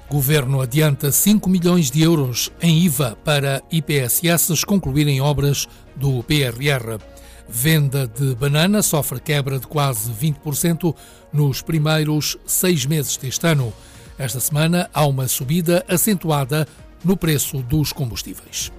Governo adianta 5 milhões de euros em IVA para IPSS concluírem obras do PRR. Venda de banana sofre quebra de quase 20% nos primeiros 6 meses deste ano. Esta semana há uma subida acentuada no preço dos combustíveis.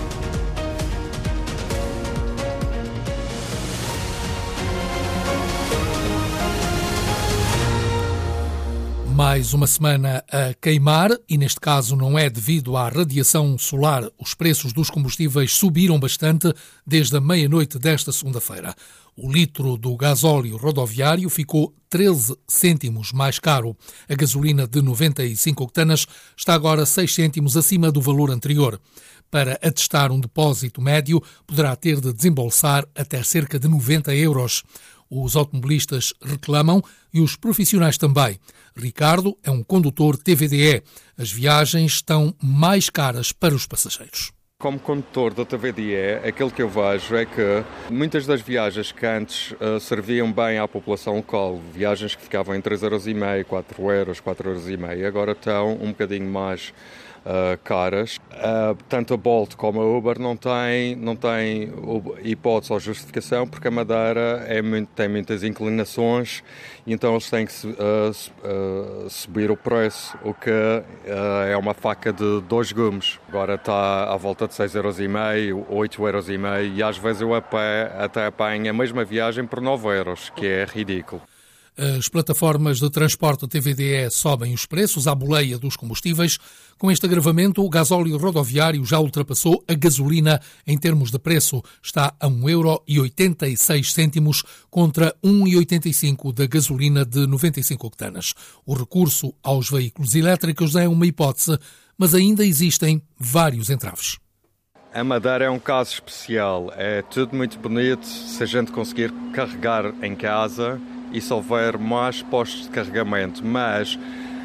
Mais uma semana a queimar e, neste caso, não é devido à radiação solar. Os preços dos combustíveis subiram bastante desde a meia-noite desta segunda-feira. O litro do gasóleo rodoviário ficou 13 cêntimos mais caro. A gasolina de 95 octanas está agora 6 cêntimos acima do valor anterior. Para atestar um depósito médio, poderá ter de desembolsar até cerca de 90 euros. Os automobilistas reclamam e os profissionais também. Ricardo é um condutor TVDE. As viagens estão mais caras para os passageiros. Como condutor da TVDE, aquilo que eu vejo é que muitas das viagens que antes serviam bem à população local, viagens que ficavam em 3,5€, 4€, agora estão um bocadinho mais caras. Tanto a Bolt como a Uber não têm hipótese ou justificação, porque a Madeira tem muitas inclinações e então eles têm que subir o preço, o que é uma faca de 2 gumes. Agora está à volta de 6,5€, 8,5€ e às vezes eu até apanho a mesma viagem por 9€, que é ridículo. As plataformas de transporte TVDE sobem os preços à boleia dos combustíveis. Com este agravamento, o gasóleo rodoviário já ultrapassou a gasolina em termos de preço. Está a 1,86€ contra 1,85€ da gasolina de 95 octanas. O recurso aos veículos elétricos é uma hipótese, mas ainda existem vários entraves. A Madeira é um caso especial. É tudo muito bonito se a gente conseguir carregar em casa e se houver mais postos de carregamento, mas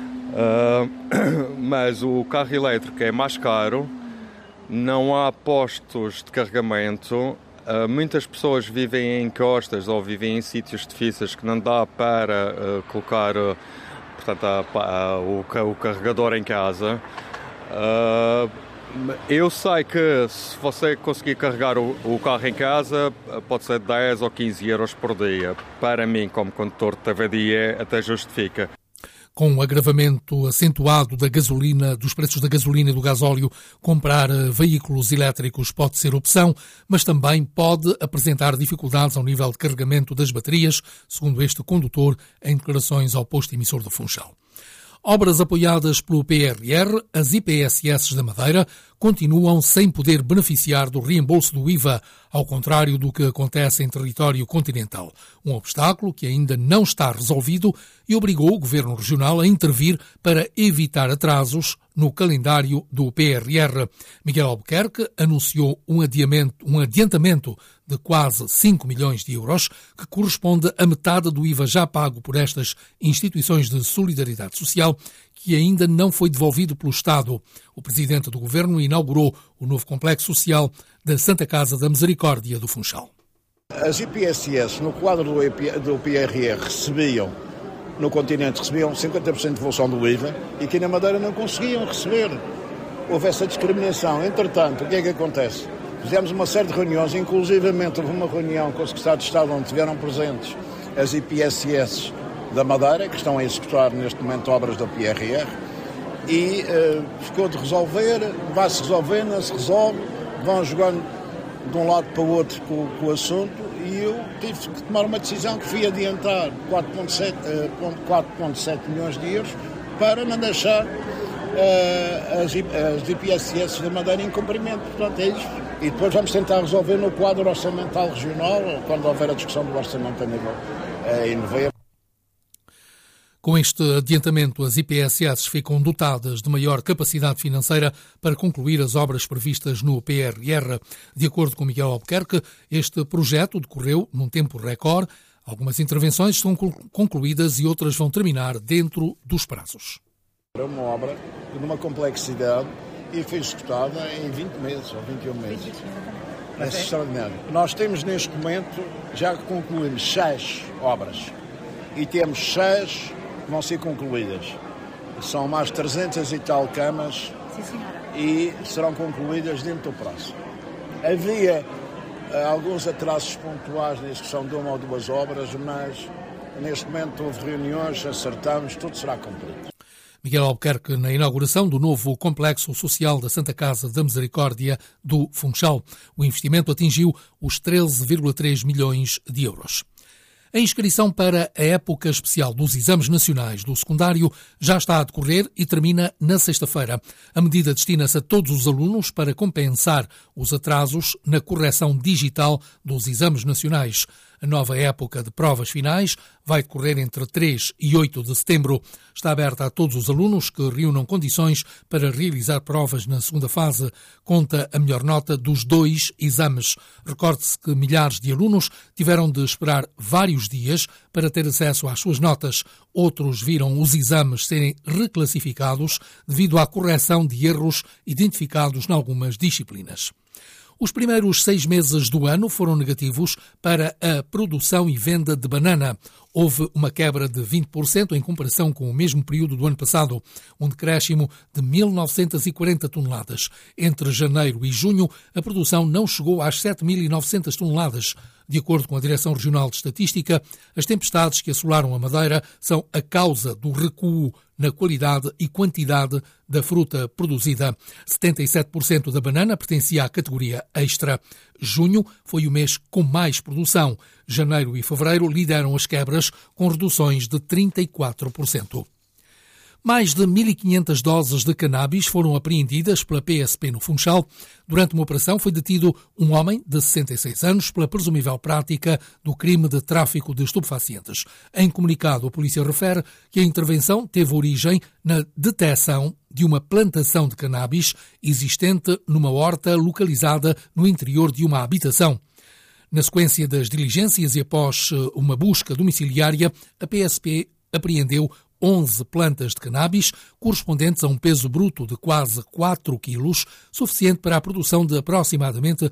o carro elétrico é mais caro, não há postos de carregamento, muitas pessoas vivem em encostas ou vivem em sítios difíceis que não dá para colocar o carregador em casa. Eu sei que se você conseguir carregar o carro em casa, pode ser 10 ou 15€ por dia. Para mim, como condutor de TVDE, até justifica. Com o agravamento acentuado da gasolina, dos preços da gasolina e do gasóleo, comprar veículos elétricos pode ser opção, mas também pode apresentar dificuldades ao nível de carregamento das baterias, segundo este condutor em declarações ao posto emissor do Funchal. Obras apoiadas pelo PRR, as IPSS da Madeira continuam sem poder beneficiar do reembolso do IVA, ao contrário do que acontece em território continental. Um obstáculo que ainda não está resolvido e obrigou o Governo Regional a intervir para evitar atrasos no calendário do PRR. Miguel Albuquerque anunciou um adiantamento de quase 5 milhões de euros, que corresponde a metade do IVA já pago por estas instituições de solidariedade social, que ainda não foi devolvido pelo Estado. O Presidente do Governo inaugurou o novo complexo social da Santa Casa da Misericórdia do Funchal. As IPSS, no quadro do PRR, no continente recebiam 50% de devolução do IVA e aqui na Madeira não conseguiam receber. Houve essa discriminação. Entretanto, o que é que acontece? Fizemos uma série de reuniões, inclusivamente houve uma reunião com o Secretário de Estado onde estiveram presentes as IPSS da Madeira, que estão a executar neste momento obras do PRR, e ficou de resolver, vai-se resolver, não se resolve, vão jogando de um lado para o outro com o assunto, e eu tive que tomar uma decisão que fui adiantar 4,7 milhões de euros para não deixar as IPSS da Madeira em cumprimento. Portanto, é isto. E depois vamos tentar resolver no quadro orçamental regional, quando houver a discussão do orçamento a nível em novembro. Com este adiantamento, as IPSS ficam dotadas de maior capacidade financeira para concluir as obras previstas no PRR. De acordo com Miguel Albuquerque, este projeto decorreu num tempo recorde. Algumas intervenções estão concluídas e outras vão terminar dentro dos prazos. É uma obra de uma complexidade e foi executada em 20 meses ou 21 meses. É extraordinário. Nós temos neste momento, já concluímos 6 obras e temos 6 que vão ser concluídas. São mais 300 e tal camas. Sim, senhora. E serão concluídas dentro do prazo. Havia alguns atrasos pontuais na execução de uma ou duas obras, mas neste momento houve reuniões, acertamos, tudo será cumprido. Miguel Albuquerque, na inauguração do novo Complexo Social da Santa Casa da Misericórdia do Funchal. O investimento atingiu os 13,3 milhões de euros. A inscrição para a época especial dos exames nacionais do secundário já está a decorrer e termina na sexta-feira. A medida destina-se a todos os alunos para compensar os atrasos na correção digital dos exames nacionais. A nova época de provas finais vai decorrer entre 3 e 8 de setembro. Está aberta a todos os alunos que reúnam condições para realizar provas na segunda fase. Conta a melhor nota dos 2 exames. Recorde-se que milhares de alunos tiveram de esperar vários dias para ter acesso às suas notas. Outros viram os exames serem reclassificados devido à correção de erros identificados em algumas disciplinas. Os primeiros 6 meses do ano foram negativos para a produção e venda de banana. Houve uma quebra de 20% em comparação com o mesmo período do ano passado, um decréscimo de 1.940 toneladas. Entre janeiro e junho, a produção não chegou às 7.900 toneladas. De acordo com a Direção Regional de Estatística, as tempestades que assolaram a Madeira são a causa do recuo na qualidade e quantidade da fruta produzida. 77% da banana pertencia à categoria extra. Junho foi o mês com mais produção. Janeiro e fevereiro lideram as quebras, com reduções de 34%. Mais de 1.500 doses de cannabis foram apreendidas pela PSP no Funchal. Durante uma operação foi detido um homem de 66 anos pela presumível prática do crime de tráfico de estupefacientes. Em comunicado, a polícia refere que a intervenção teve origem na detecção de uma plantação de cannabis existente numa horta localizada no interior de uma habitação. Na sequência das diligências e após uma busca domiciliária, a PSP apreendeu 11 plantas de cannabis, correspondentes a um peso bruto de quase 4 quilos, suficiente para a produção de aproximadamente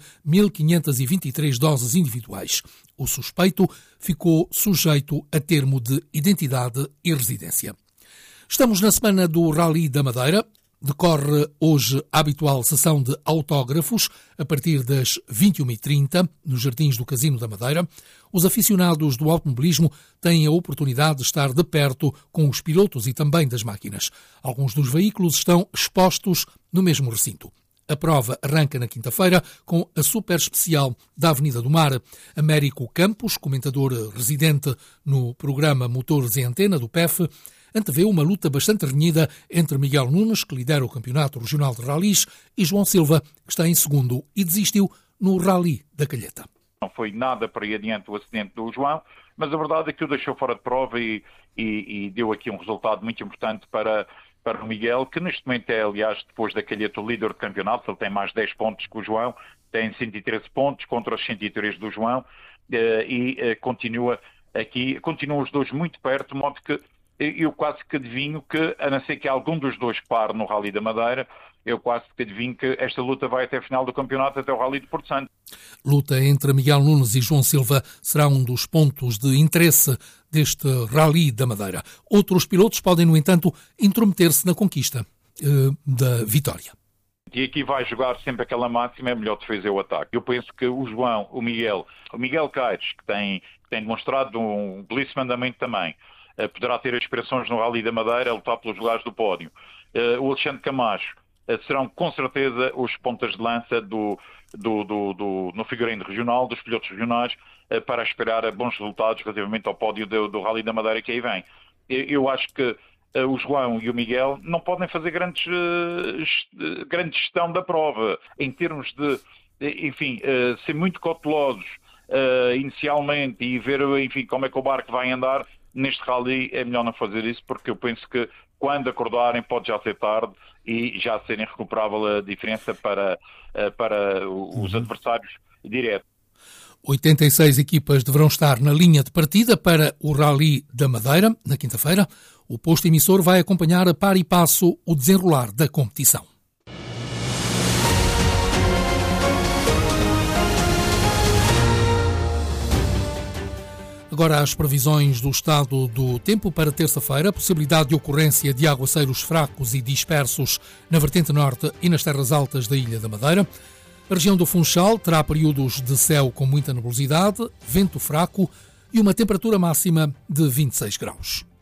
1.523 doses individuais. O suspeito ficou sujeito a termo de identidade e residência. Estamos na semana do Rally da Madeira. Decorre hoje a habitual sessão de autógrafos a partir das 21h30 nos Jardins do Casino da Madeira. Os aficionados do automobilismo têm a oportunidade de estar de perto com os pilotos e também das máquinas. Alguns dos veículos estão expostos no mesmo recinto. A prova arranca na quinta-feira com a super especial da Avenida do Mar. Américo Campos, comentador residente no programa Motores e Antena do PEF, antevê uma luta bastante renhida entre Miguel Nunes, que lidera o Campeonato Regional de Rallys, e João Silva, que está em segundo e desistiu no Rally da Calheta. Não foi nada para ir adiante o acidente do João, mas a verdade é que o deixou fora de prova e deu aqui um resultado muito importante para o Miguel, que neste momento é, aliás, depois da Calheta, o líder do campeonato. Ele tem mais 10 pontos que o João, tem 113 pontos contra os 103 do João continuam os dois muito perto, de modo que eu quase que adivinho que, a não ser que algum dos dois pare no Rally da Madeira, eu quase que adivinho que esta luta vai até a final do campeonato, até o Rally de Porto Santo. Luta entre Miguel Nunes e João Silva será um dos pontos de interesse deste Rally da Madeira. Outros pilotos podem, no entanto, intrometer-se na conquista da vitória. E aqui vai jogar sempre aquela máxima, é melhor defesa o ataque. Eu penso que o João, o Miguel Caires, que tem demonstrado um belíssimo andamento também, poderá ter aspirações no Rally da Madeira, lutar pelos lugares do pódio. O Alexandre Camacho serão com certeza os pontas de lança no figurino regional, dos pilotos regionais, para esperar bons resultados relativamente ao pódio do Rally da Madeira que aí vem. Eu acho que o João e o Miguel não podem fazer grande gestão da prova, em termos de, ser muito cautelosos inicialmente e ver, como é que o barco vai andar. Neste rally é melhor não fazer isso, porque eu penso que quando acordarem pode já ser tarde e já ser irrecuperável a diferença para os adversários diretos. 86 equipas deverão estar na linha de partida para o Rally da Madeira, na quinta-feira. O posto emissor vai acompanhar a par e passo o desenrolar da competição. Agora as previsões do estado do tempo para terça-feira. Possibilidade de ocorrência de aguaceiros fracos e dispersos na vertente norte e nas terras altas da Ilha da Madeira. A região do Funchal terá períodos de céu com muita nebulosidade, vento fraco e uma temperatura máxima de 26 graus.